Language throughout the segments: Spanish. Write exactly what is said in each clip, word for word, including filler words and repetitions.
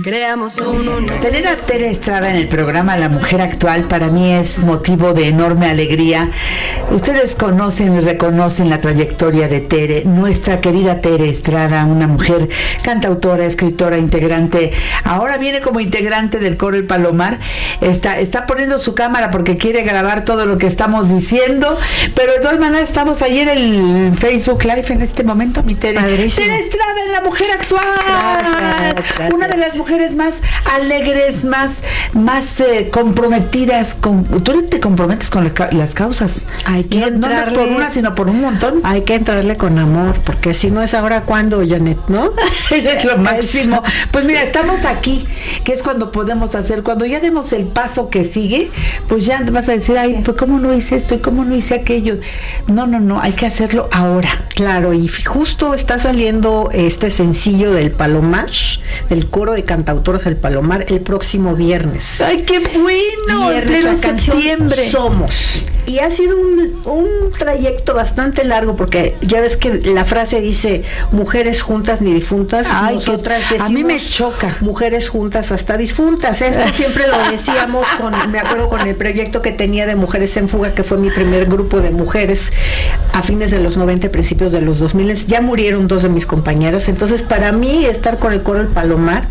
Creamos un universo. Tener a Tere Estrada en el programa La Mujer Actual para mí es motivo de enorme alegría. Ustedes conocen y reconocen la trayectoria de Tere, nuestra querida Tere Estrada, una mujer cantautora, escritora, integrante. Ahora viene como integrante del coro El Palomar. Está, está poniendo su cámara porque quiere grabar todo lo que estamos diciendo, pero de todas maneras estamos ahí en el Facebook Live en este momento, mi Tere. Padrísimo. Tere Estrada en La Mujer Actual. Gracias, gracias. Una de las mujeres más alegres, más, más eh, comprometidas. Con, tú te comprometes con la, las causas. Hay que no, no es por una, sino por un montón. Hay que entrarle con amor, porque si no es ahora cuando, Janet, ¿no? Es lo máximo. Pues mira, estamos aquí, que es cuando podemos hacer, cuando ya demos el paso que sigue, pues ya vas a decir, ay, pues cómo no hice esto y cómo no hice aquello. No, no, no, hay que hacerlo ahora. Claro, y justo está saliendo este sencillo del Palomar, del coro de cantautoras El Palomar, el próximo viernes. ¡Ay, qué bueno! Viernes, En la canción septiembre. Somos. Y ha sido un, un trayecto bastante largo, porque ya ves que la frase dice mujeres juntas ni difuntas. Ay, nosotras que, decimos a mí me choca. Mujeres juntas hasta difuntas. Esto siempre lo decíamos con, me acuerdo con el proyecto que tenía de Mujeres en Fuga, que fue mi primer grupo de mujeres a fines de los noventa, principios de los dos mil. Ya murieron dos de mis compañeras. Entonces, para mí, estar con el coro El Palomar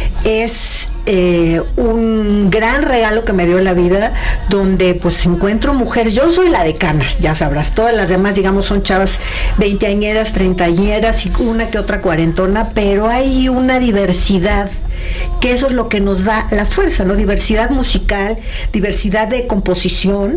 es eh, un gran regalo que me dio la vida, donde pues encuentro mujeres. Yo soy la decana, ya sabrás. Todas las demás, digamos, son chavas veinteañeras, treintañeras y una que otra cuarentona, pero hay una diversidad, que eso es lo que nos da la fuerza, ¿no? Diversidad musical, diversidad de composición,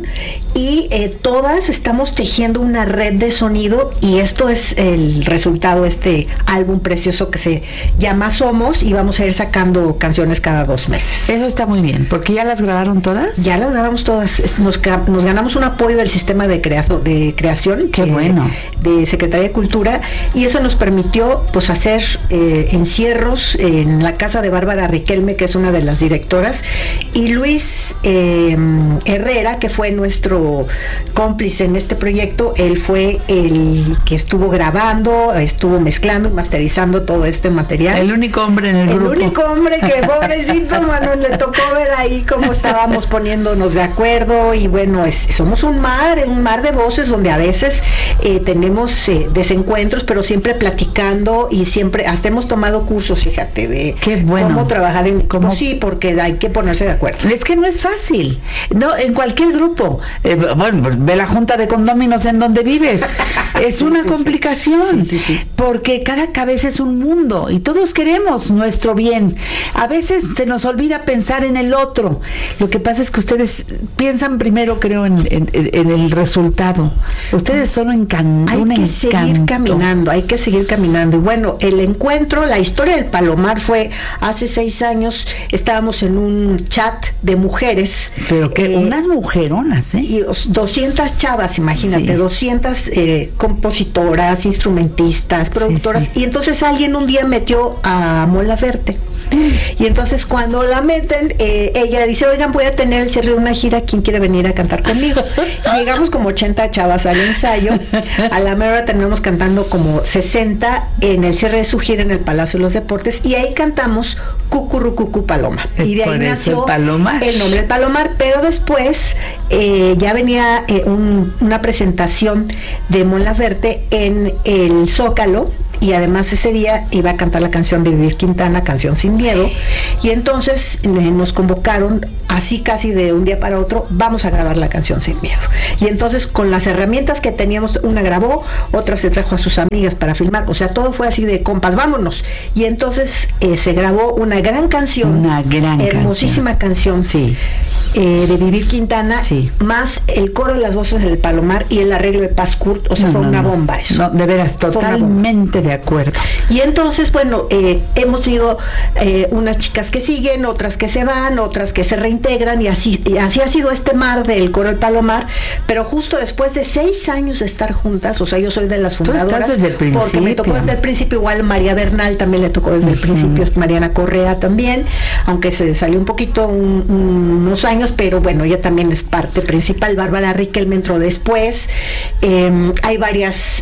y eh, todas estamos tejiendo una red de sonido, y esto es el resultado de este álbum precioso que se llama Somos, y vamos a ir sacando canciones cada dos meses. Eso está muy bien, porque ya las grabaron todas. Ya las grabamos todas. Nos, nos ganamos un apoyo del sistema de, creazo, de creación. Qué que, bueno. De Secretaría de Cultura, y eso nos permitió pues hacer eh, encierros en la casa de Bárbara Riquelme, que es una de las directoras, y Luis eh, Herrera, que fue nuestro cómplice en este proyecto. Él fue el que estuvo grabando, estuvo mezclando y masterizando todo este material. El único hombre en el, el grupo. El único hombre que, pobrecito, Manuel, le tocó ver ahí cómo estábamos poniéndonos de acuerdo, y bueno, es, somos un mar, un mar de voces, donde a veces eh, tenemos eh, desencuentros, pero siempre platicando, y siempre, hasta hemos tomado cursos, fíjate, de Qué bueno. cómo trabajar en ¿Cómo? equipo. Sí, porque hay que ponerse de acuerdo. Es que no es fácil, no, en cualquier grupo, eh, bueno, ve la junta de condóminos en donde vives, es una sí, complicación, sí, sí, sí. porque cada cabeza es un mundo, y todos queremos nuestro bien. A veces se nos olvida pensar en el otro. Lo que pasa es que ustedes piensan primero, creo, en, en, en el resultado. Ustedes son encan- hay un que encanto. seguir caminando, hay que seguir caminando. Y bueno, el encuentro, la historia del Palomar fue hace seis años. Estábamos en un chat de mujeres. Pero que eh, unas mujeronas, ¿eh? Y doscientas chavas, imagínate, sí. doscientas eh, compositoras, instrumentistas, productoras. Sí, sí. Y entonces alguien un día metió a Mon Laferte. Y entonces cuando la meten, eh, ella dice, oigan, voy a tener el cierre de una gira, ¿quién quiere venir a cantar conmigo? Y llegamos como ochenta chavas al ensayo. A la mera hora terminamos cantando como sesenta en el cierre de su gira en el Palacio de los Deportes, y ahí cantamos Cucurrucucu Paloma. Y de ahí nació el, Palomar. el nombre del Palomar. Pero después eh, ya venía eh, un, una presentación de Mon Laferte en el Zócalo, y además ese día iba a cantar la canción de Vivir Quintana, Canción Sin Miedo, y entonces eh, nos convocaron así casi de un día para otro, vamos a grabar la canción Sin Miedo. Y entonces con las herramientas que teníamos, una grabó, otra se trajo a sus amigas para filmar, o sea, todo fue así de compas, vámonos. Y entonces eh, se grabó una gran canción, una gran hermosísima canción, canción. Sí. Eh, de Vivir Quintana, sí. más el coro de las voces del Palomar y el arreglo de Paz Kurt, o sea, no, fue no, una no. bomba eso. No, de veras, totalmente de acuerdo. Y entonces, bueno, eh, hemos tenido eh, unas chicas que siguen, otras que se van, otras que se reintegran, y así, y así ha sido este mar del coro El Palomar. Pero justo después de seis años de estar juntas, o sea, yo soy de las fundadoras. Tú estás desde el principio. Porque me tocó desde el principio, igual María Bernal también le tocó desde uh-huh. el principio, Mariana Correa también, aunque se salió un poquito un, un, unos años, pero bueno, ella también es parte principal. Bárbara Riquelme entró después. Eh, hay varias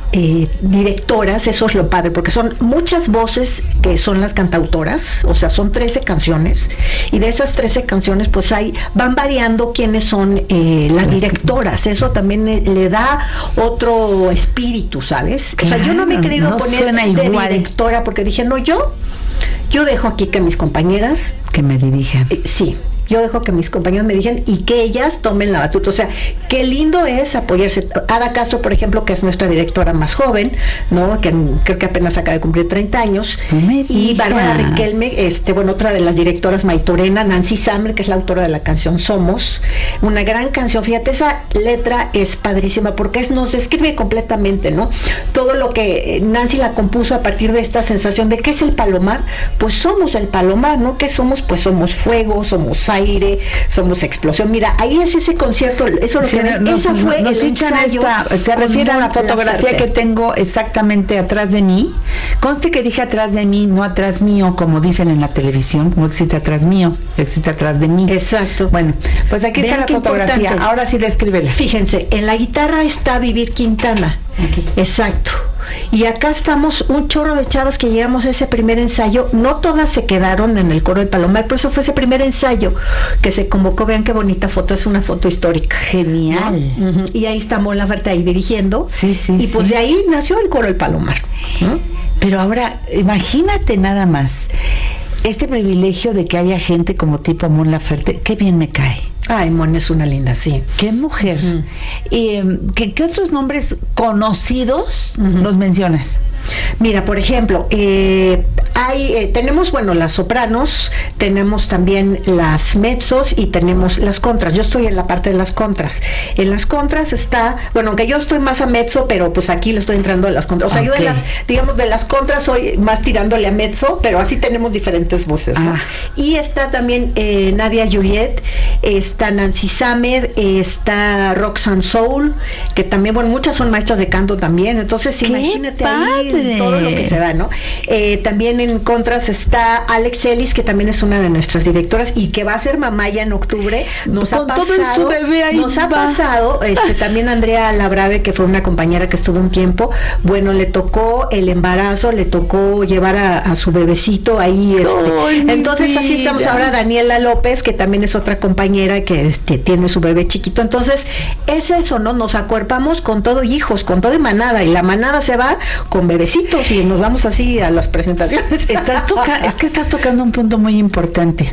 eh, directoras, eso es lo padre, porque son muchas voces que son las cantautoras, o sea, son trece canciones, y de esas trece canciones, pues hay, van variando quiénes son eh, las directoras, eso también le, le da otro espíritu, ¿sabes? Claro, o sea, yo no me he querido no poner de igual. directora, porque dije, no, yo, yo dejo aquí que mis compañeras... Que me dirijan. Eh, sí. Yo dejo que mis compañeros me digan y que ellas tomen la batuta. O sea, qué lindo es apoyarse. Ada Castro, por ejemplo, que es nuestra directora más joven, ¿no? Que creo que apenas acaba de cumplir treinta años. Y Bárbara Riquelme, este, bueno, otra de las directoras, Maitorena, Nancy Sammer, que es la autora de la canción Somos. Una gran canción. Fíjate, esa letra es padrísima porque es, nos describe completamente, ¿no? Todo lo que Nancy la compuso a partir de esta sensación de ¿qué es el palomar? Pues somos el palomar, ¿no? ¿Qué somos? Pues somos fuego, somos aire, somos explosión. Mira, ahí es ese concierto, eso lo sí, que ven, nos, esa fue nos el echan ensayo. Esta, se refiere a la fotografía que tengo exactamente atrás de mí. Conste que dije atrás de mí, no atrás mío, como dicen en la televisión. No existe atrás mío, existe atrás de mí. Exacto. Bueno, pues aquí Vean está la fotografía. Importante. Ahora sí descríbela. Fíjense, en la guitarra está Vivir Quintana. Aquí. Exacto. Y acá estamos un chorro de chavas que llegamos a ese primer ensayo, no todas se quedaron en el coro del Palomar, por eso fue ese primer ensayo que se convocó. Vean qué bonita foto, es una foto histórica. Genial. ¿No? Uh-huh. Y ahí está Mon Laferte ahí dirigiendo. Sí, sí, y pues sí. de ahí nació el coro del Palomar, ¿no? Pero ahora, imagínate nada más, este privilegio de que haya gente como tipo Mon Laferte, qué bien me cae. Ay, Mon es una linda, sí. Qué mujer. Uh-huh. ¿Y ¿qué, qué otros nombres conocidos uh-huh. nos mencionas? Mira, por ejemplo, eh, hay, eh, tenemos, bueno, las sopranos, tenemos también las mezzos y tenemos las contras. Yo estoy en la parte de las contras. En las contras está, bueno, aunque yo estoy más a mezzo, pero pues aquí le estoy entrando a las contras. O sea, okay. yo de las, digamos, de las contras soy más tirándole a mezzo, pero así tenemos diferentes voces, ¿no? Ah. Y está también eh, Nadia Juliet, está Nancy Sammer, está Roxanne Soul, que también, bueno, muchas son maestras de canto también, entonces imagínate padre. Ahí todo lo que se da, ¿no? Eh, también en contras está Alex Ellis, que también es una de nuestras directoras y que va a ser mamá ya en octubre. Nos Con ha pasado, todo su bebé ahí nos va. ha pasado, este, también Andrea Labrave, que fue una compañera que estuvo un tiempo, bueno, le tocó el embarazo, le tocó llevar a, a su bebecito ahí, este. Ay, entonces así estamos ahora. Daniela López, que también es otra compañera que este, tiene su bebé chiquito, entonces es eso, ¿no? Nos acuerpamos con todo hijos, con todo y manada, y la manada se va con bebecitos y nos vamos así a las presentaciones. Estás toca- es que estás tocando un punto muy importante.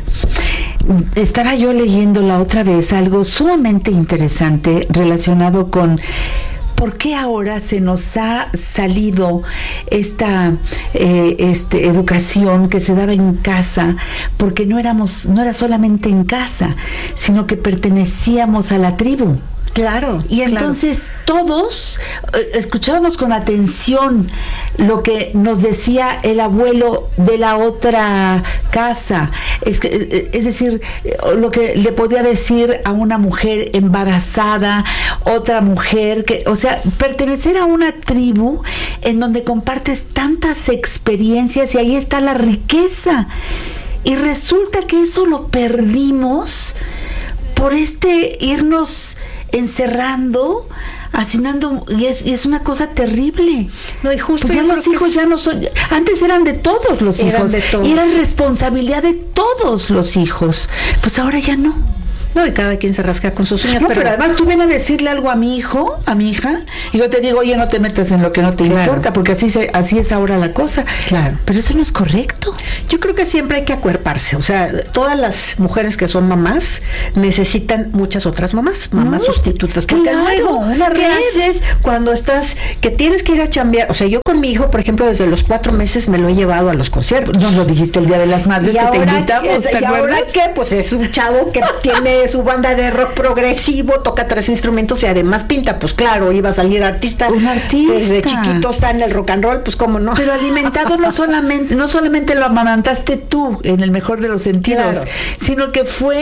Estaba yo leyendo la otra vez algo sumamente interesante relacionado con ¿por qué ahora se nos ha salido esta eh, este, educación que se daba en casa? Porque no éramos, no era solamente en casa, sino que pertenecíamos a la tribu. Claro. Y entonces claro. todos eh, escuchábamos con atención lo que nos decía el abuelo de la otra casa. Es, que, es decir, lo que le podía decir a una mujer embarazada, otra mujer, que, o sea, pertenecer a una tribu en donde compartes tantas experiencias y ahí está la riqueza. Y resulta que eso lo perdimos por este irnos encerrando, hacinando, y es, y es una cosa terrible. No, y justo pues ya los hijos ya no son, antes eran de todos los eran hijos, de todos. Y era responsabilidad de todos los hijos, pues ahora ya no. No, y cada quien se rasca con sus uñas. No, pero, pero además tú vienes a decirle algo a mi hijo, a mi hija, y yo te digo, oye, no te metas en lo que no te claro. importa, porque así se, así es ahora la cosa. Claro. Pero eso no es correcto. Yo creo que siempre hay que acuerparse. O sea, todas las mujeres que son mamás necesitan muchas otras mamás, mamás no, sustitutas. Porque claro, luego, una ¿qué haces cuando estás, que tienes que ir a chambear? O sea, yo con mi hijo, por ejemplo, desde los cuatro meses me lo he llevado a los conciertos. Nos lo dijiste el Día de las Madres, y que ahora, te invitamos, ¿te ¿y acuerdas? ahora qué? Pues es un chavo que tiene su banda de rock progresivo, toca tres instrumentos y además pinta, pues claro, iba a salir artista. Un artista. Desde chiquito está en el rock and roll, pues cómo no. Pero alimentado no solamente, no solamente lo amamantaste tú, en el mejor de los sentidos, claro. sino que fue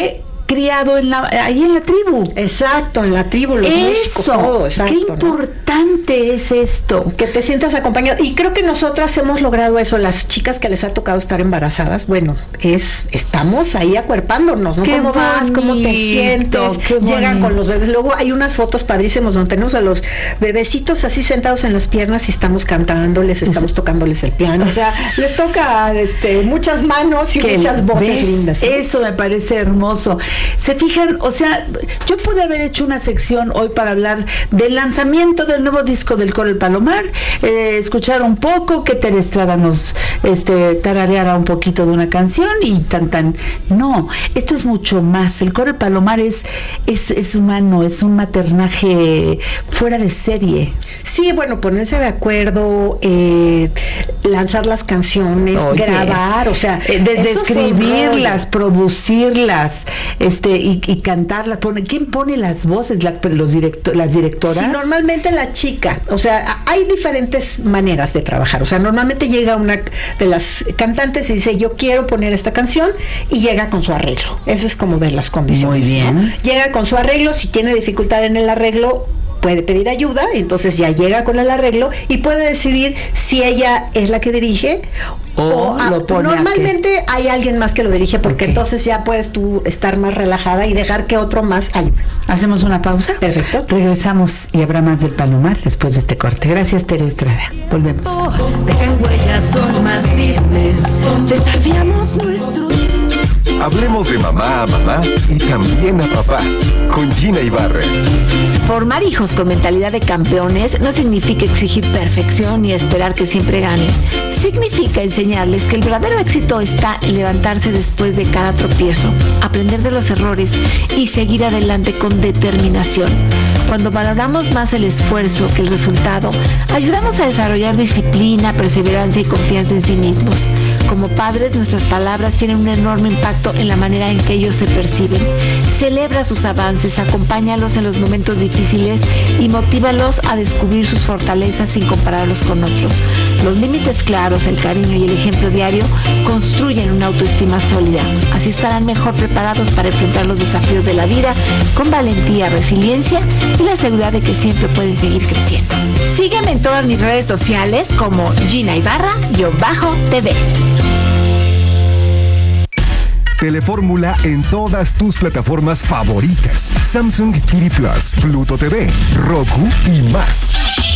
criado en la, ahí en la tribu. Exacto, en la tribu, los Eso, músicos, todo, exacto, qué importante, ¿no? Es esto. Que te sientas acompañado. Y creo que nosotras hemos logrado eso, las chicas que les ha tocado estar embarazadas, bueno, es estamos ahí acuerpándonos, ¿no? Qué ¿Cómo bonito, vas? ¿Cómo te sientes? Llegan con los bebés. Luego hay unas fotos padrísimas donde tenemos a los bebecitos así sentados en las piernas y estamos cantándoles, estamos es, tocándoles el piano. O sea, les toca este, muchas manos y muchas voces ves, lindas, ¿sí? Eso me parece hermoso. Se fijan, o sea, yo pude haber hecho una sección hoy para hablar del lanzamiento del nuevo disco del Coro El Palomar, eh, escuchar un poco, que Tere Estrada nos este, tarareara un poquito de una canción y tan tan. No, esto es mucho más. El Coro El Palomar es, es, es humano, es un maternaje fuera de serie. Sí, bueno, ponerse de acuerdo, eh, lanzar las canciones, Oye, grabar, o sea, eh, desde escribirlas, producirlas, este y, y cantarlas. Pone, ¿quién pone las voces? La, los directo, las directoras. Sí, normalmente la chica, o sea, hay diferentes maneras de trabajar. O sea, normalmente llega una de las cantantes y dice, yo quiero poner esta canción, y llega con su arreglo. Esa es como de las condiciones. Muy bien. ¿No? Llega con su arreglo, si tiene dificultad en el arreglo, puede pedir ayuda, entonces ya llega con el arreglo y puede decidir si ella es la que dirige o, o a, lo pone normalmente hay alguien más que lo dirige, porque okay. entonces ya puedes tú estar más relajada y dejar que otro más ayude. Hacemos una pausa. Perfecto. Regresamos y habrá más del Palomar después de este corte. Gracias, Tere Estrada. Volvemos. Oh, dejan huellas, son más firmes. Desafiamos nuestro... Hablemos de mamá a mamá y también a papá, con Gina Ibarra. Formar hijos con mentalidad de campeones no significa exigir perfección y esperar que siempre ganen. Significa enseñarles que el verdadero éxito está en levantarse después de cada tropiezo, aprender de los errores y seguir adelante con determinación. Cuando valoramos más el esfuerzo que el resultado, ayudamos a desarrollar disciplina, perseverancia y confianza en sí mismos. Como padres, nuestras palabras tienen un enorme impacto en la manera en que ellos se perciben. Celebra sus avances, acompáñalos en los momentos difíciles y motívalos a descubrir sus fortalezas sin compararlos con otros. Los límites claros, el cariño y el ejemplo diario construyen una autoestima sólida. Así estarán mejor preparados para enfrentar los desafíos de la vida con valentía, resiliencia y la seguridad de que siempre pueden seguir creciendo. Sígueme en todas mis redes sociales como Gina Ibarra-T V. Telefórmula en todas tus plataformas favoritas: Samsung T V Plus, Pluto T V, Roku y más.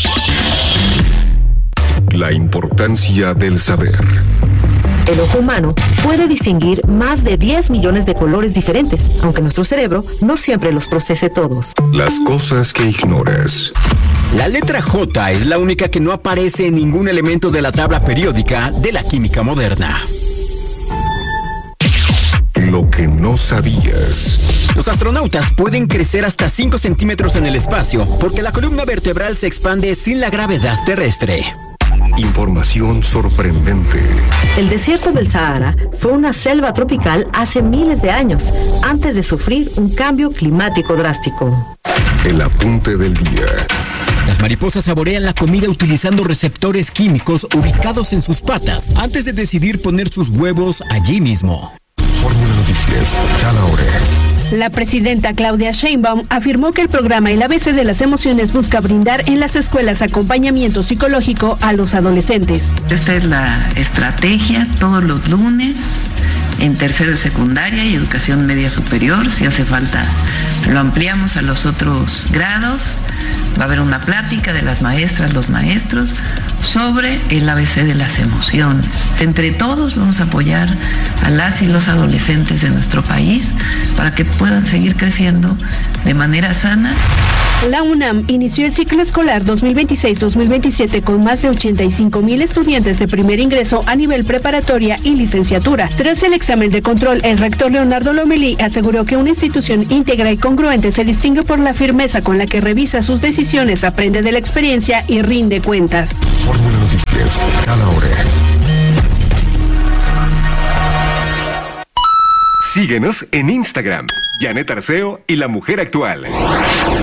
La importancia del saber. El ojo humano puede distinguir más de diez millones de colores diferentes, aunque nuestro cerebro no siempre los procese todos. Las cosas que ignoras. La letra J es la única que no aparece en ningún elemento de la tabla periódica de la química moderna. Lo que no sabías. Los astronautas pueden crecer hasta cinco centímetros en el espacio porque la columna vertebral se expande sin la gravedad terrestre. Información sorprendente. El desierto del Sahara fue una selva tropical hace miles de años, antes de sufrir un cambio climático drástico. El apunte del día. Las mariposas saborean la comida utilizando receptores químicos ubicados en sus patas antes de decidir poner sus huevos allí mismo. Fórmula Noticias, cada hora. La presidenta Claudia Sheinbaum afirmó que el programa El A B C de las Emociones busca brindar en las escuelas acompañamiento psicológico a los adolescentes. Esta es la estrategia todos los lunes en tercero de secundaria y educación media superior. Si hace falta, lo ampliamos a los otros grados. Va a haber una plática de las maestras, los maestros, sobre el A B C de las emociones. Entre todos vamos a apoyar a las y los adolescentes de nuestro país para que puedan seguir creciendo de manera sana. La UNAM inició el ciclo escolar dos mil veintiséis dos mil veintisiete con más de ochenta y cinco mil estudiantes de primer ingreso a nivel preparatoria y licenciatura. Tras el examen de control, el rector Leonardo Lomelí aseguró que una institución íntegra y congruente se distingue por la firmeza con la que revisa sus decisiones, aprende de la experiencia y rinde cuentas. Fórmula Noticias, cada hora. Síguenos en Instagram, Janet Arceo y La Mujer Actual.